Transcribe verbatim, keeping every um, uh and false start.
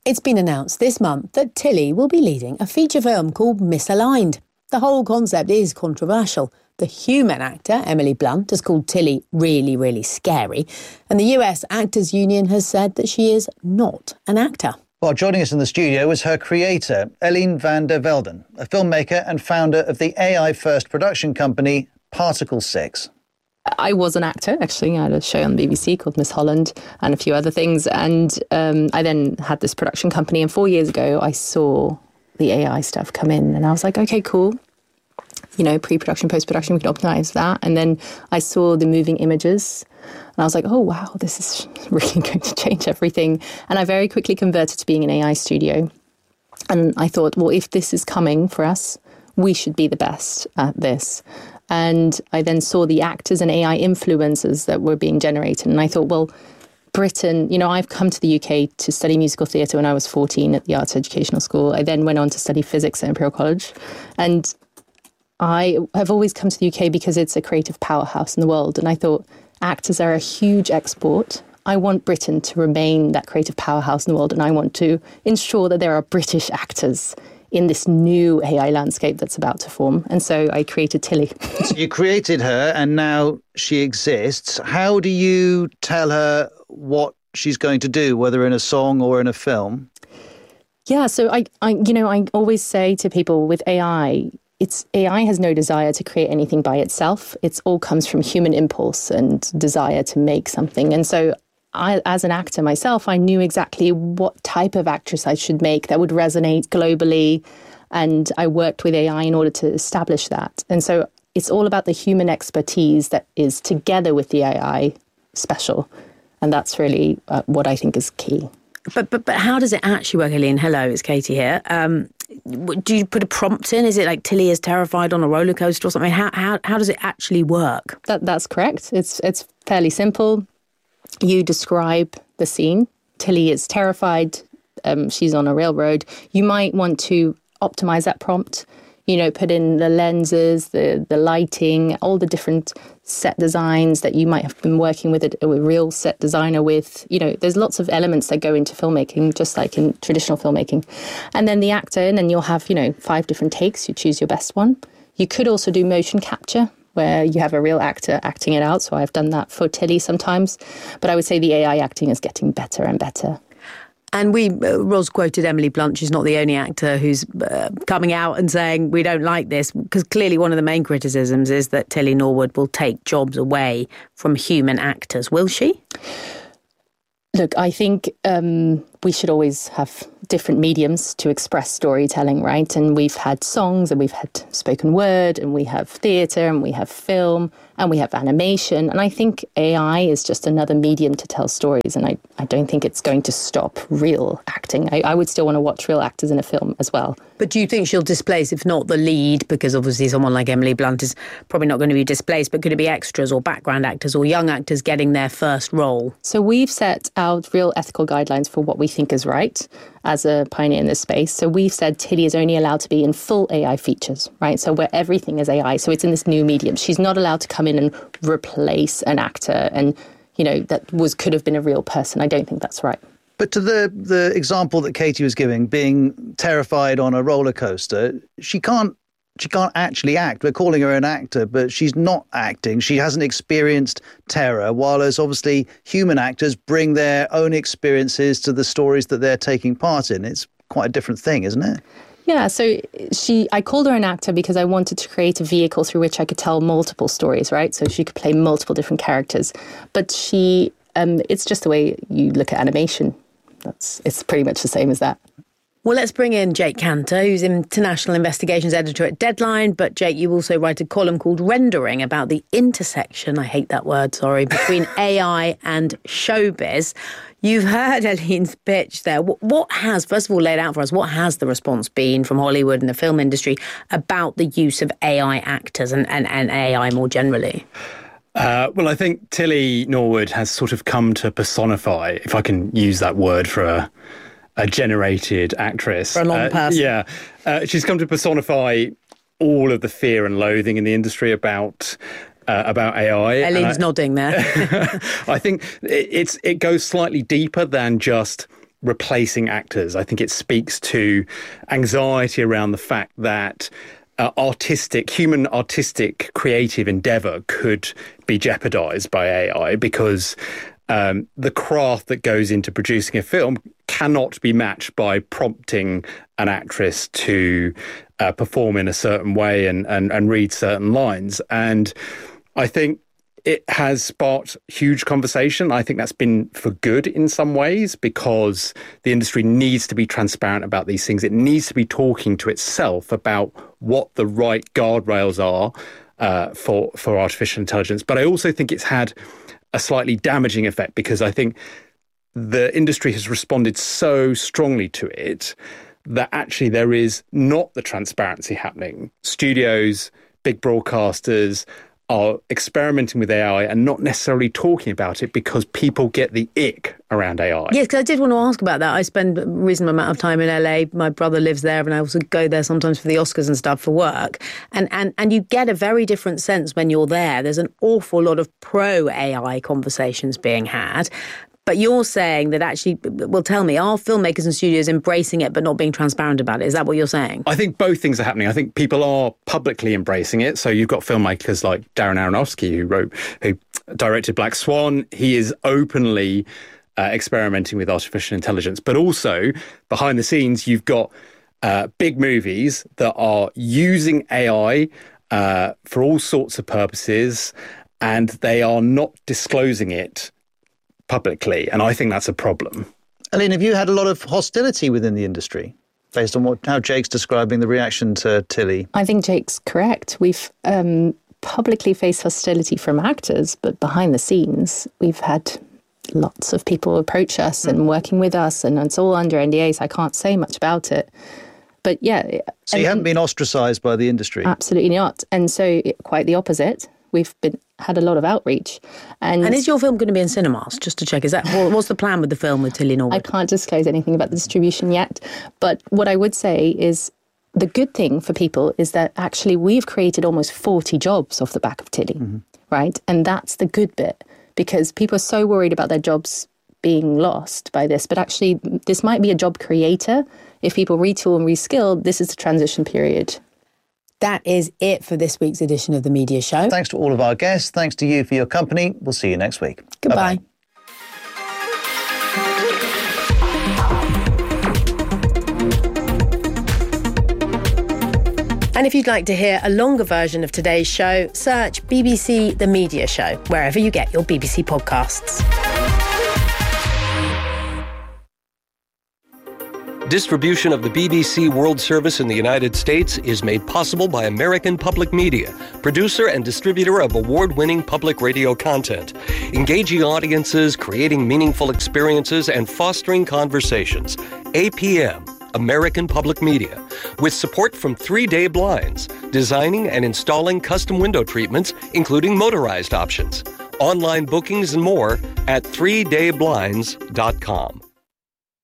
It's been announced this month that Tilly will be leading a feature film called Misaligned. The whole concept is controversial. The human actor, Emily Blunt, has called Tilly really, really scary. And the U S Actors Union has said that she is not an actor. Well, joining us in the studio was her creator, Eline van der Velden, a filmmaker and founder of the A I-first production company Particle six. I was an actor, actually. I had a show on the B B C called Miss Holland and a few other things. And um, I then had this production company. And four years ago, I saw the A I stuff come in. And I was like, OK, cool. You know, pre-production, post-production, we can optimize that. And then I saw the moving images. And I was like, oh, wow, this is really going to change everything. And I very quickly converted to being an A I studio. And I thought, well, if this is coming for us, we should be the best at this. And I then saw the actors and A I influencers that were being generated. And I thought, well, Britain, you know, I've come to the U K to study musical theatre when I was fourteen at the Arts Educational School. I then went on to study physics at Imperial College. And I have always come to the U K because it's a creative powerhouse in the world. And I thought actors are a huge export. I want Britain to remain that creative powerhouse in the world. And I want to ensure that there are British actors in this new A I landscape that's about to form. And so I created Tilly. So you created her and now she exists. How do you tell her what she's going to do, whether in a song or in a film? Yeah, so I, I you know, I always say to people with A I, it's A I has no desire to create anything by itself. It's all comes from human impulse and desire to make something. And so I, as an actor myself, I knew exactly what type of actress I should make that would resonate globally. And I worked with A I in order to establish that. And so it's all about the human expertise that is together with the A I special. And that's really uh, what I think is key. But, but but how does it actually work, Eline? Hello, it's Katie here. Um, do you put a prompt in? Is it like Tilly is terrified on a roller coaster or something? How how how does it actually work? That that's correct. It's it's fairly simple. You describe the scene. Tilly is terrified. Um, she's on a railroad. You might want to optimize that prompt. You know, put in the lenses, the the lighting, all the different set designs that you might have been working with a, a real set designer with. You know, there's lots of elements that go into filmmaking, just like in traditional filmmaking. And then the actor, and then you'll have, you know, five different takes. You choose your best one. You could also do motion capture, where you have a real actor acting it out. So I've done that for Tilly sometimes. But I would say the A I acting is getting better and better. And we, uh, Ros quoted Emily Blunt. She's not the only actor who's uh, coming out and saying, we don't like this. Because clearly one of the main criticisms is that Tilly Norwood will take jobs away from human actors. Will she? Look, I think um, we should always have different mediums to express storytelling, right? And we've had songs and we've had spoken word and we have theatre and we have film and we have animation. And I think A I is just another medium to tell stories. And I, I don't think it's going to stop real acting. I, I would still want to watch real actors in a film as well. But do you think she'll displace, if not the lead, because obviously someone like Emily Blunt is probably not going to be displaced, but could it be extras or background actors or young actors getting their first role? So we've set out real ethical guidelines for what we think is right as a pioneer in this space. So we've said Tilly is only allowed to be in full A I features, right? So where everything is A I. So it's in this new medium. She's not allowed to come in and replace an actor and, you know, that was could have been a real person. I don't think that's right. But to the, the example that Katie was giving, being terrified on a roller coaster, she can't She can't actually act. We're calling her an actor, but she's not acting. She hasn't experienced terror, while as obviously human actors bring their own experiences to the stories that they're taking part in. It's quite a different thing, isn't it? Yeah, so she, I called her an actor because I wanted to create a vehicle through which I could tell multiple stories, right? So she could play multiple different characters. But she, um, it's just the way you look at animation. That's, it's pretty much the same as that. Well, let's bring in Jake Cantor, who's International Investigations Editor at Deadline. But Jake, you also write a column called Rendering about the intersection, I hate that word, sorry, between A I and showbiz. You've heard Eline's pitch there. What has, first of all, laid out for us, what has the response been from Hollywood and the film industry about the use of A I actors and, and, and A I more generally? Uh, well, I think Tilly Norwood has sort of come to personify, if I can use that word for a, a generated actress. For a long uh, person. Yeah. Uh, she's come to personify all of the fear and loathing in the industry about uh, about A I. Eline's I, nodding there. I think it's it goes slightly deeper than just replacing actors. I think it speaks to anxiety around the fact that uh, artistic, human artistic creative endeavor could be jeopardized by A I because um, the craft that goes into producing a film cannot be matched by prompting an actress to uh, perform in a certain way and, and, and read certain lines. And I think it has sparked huge conversation. I think that's been for good in some ways because the industry needs to be transparent about these things. It needs to be talking to itself about what the right guardrails are uh, for, for artificial intelligence. But I also think it's had a slightly damaging effect because I think the industry has responded so strongly to it that actually there is not the transparency happening. Studios, big broadcasters are experimenting with A I and not necessarily talking about it because people get the ick around A I. Yes, because I did want to ask about that. I spend a reasonable amount of time in L A. My brother lives there and I also go there sometimes for the Oscars and stuff for work. And, and, and you get a very different sense when you're there. There's an awful lot of pro-A I conversations being had. But you're saying that actually, well, tell me, are filmmakers and studios embracing it but not being transparent about it? Is that what you're saying? I think both things are happening. I think people are publicly embracing it. So you've got filmmakers like Darren Aronofsky, who wrote, who directed Black Swan. He is openly uh, experimenting with artificial intelligence. But also, behind the scenes, you've got uh, big movies that are using A I uh, for all sorts of purposes, and they are not disclosing it publicly, and I think that's a problem. Aline, have you had a lot of hostility within the industry based on what how Jake's describing the reaction to Tilly? I think Jake's correct. We've um, publicly faced hostility from actors, but behind the scenes, we've had lots of people approach us mm. and working with us, and it's all under N D A, so I can't say much about it. But yeah. So you haven't been ostracized by the industry? Absolutely not. And so quite the opposite. We've been had a lot of outreach. And, and is your film going to be in cinemas, just to check? Is that what's the plan with the film with Tilly Norwood? I can't disclose anything about the distribution yet. But what I would say is the good thing for people is that actually we've created almost forty jobs off the back of Tilly, mm-hmm. right? And that's the good bit, because people are so worried about their jobs being lost by this. But actually, this might be a job creator. If people retool and reskill, this is the transition period. That is it for this week's edition of The Media Show. Thanks to all of our guests. Thanks to you for your company. We'll see you next week. Goodbye. Bye-bye. And if you'd like to hear a longer version of today's show, search B B C The Media Show, wherever you get your B B C podcasts. Distribution of the B B C World Service in the United States is made possible by American Public Media, producer and distributor of award-winning public radio content, engaging audiences, creating meaningful experiences, and fostering conversations. A P M, American Public Media, with support from Three Day Blinds, designing and installing custom window treatments, including motorized options. Online bookings and more at three day blinds dot com.